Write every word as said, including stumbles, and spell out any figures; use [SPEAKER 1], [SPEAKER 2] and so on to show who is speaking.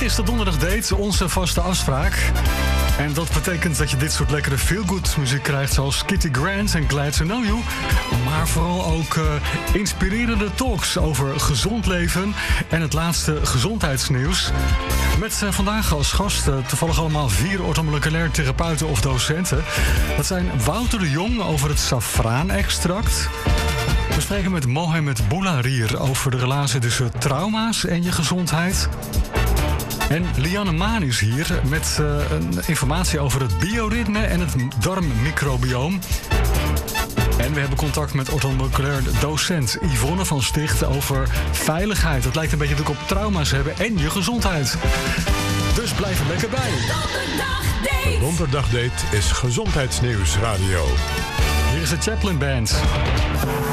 [SPEAKER 1] is de donderdag date, onze vaste afspraak. En dat betekent dat je dit soort lekkere feel-good muziek krijgt, zoals Kitty Grant en Glad to Know You. Maar vooral ook uh, inspirerende talks over gezond leven en het laatste gezondheidsnieuws. Met uh, vandaag als gast uh, toevallig allemaal vier orthomoleculair therapeuten of docenten. Dat zijn Wouter de Jong over het safraanextract. We spreken met Mohamed Boulahrir over de relatie tussen trauma's en je gezondheid. En Lianne Maan is hier met uh, een informatie over het bioritme en het darmmicrobioom. En we hebben contact met orthomoleculair docent Yvonne van Sticht over veiligheid. Het lijkt een beetje natuurlijk op trauma's hebben en je gezondheid. Dus blijf er lekker bij.
[SPEAKER 2] De Donderdagdate is Gezondheidsnieuws Radio.
[SPEAKER 1] Hier is de Chaplin Band.